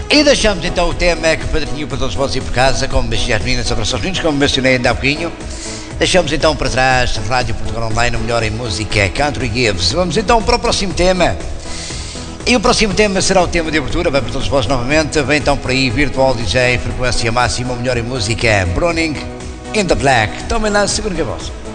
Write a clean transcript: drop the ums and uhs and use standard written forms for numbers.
E deixamos então o tema que padrinho para todos vocês por casa, como mencionei as meninas, abraços aos meninos, como mencionei ainda há bocadinho. Deixamos então para trás Rádio Portugal Online, o melhor em música, Country Gives. Vamos então para o próximo tema. E o próximo tema será o tema de abertura, vai para todos vós novamente. Vem então por aí, Virtual DJ, frequência máxima, o melhor em música, Browning in the Black. Tomem lá, segura que é vosso.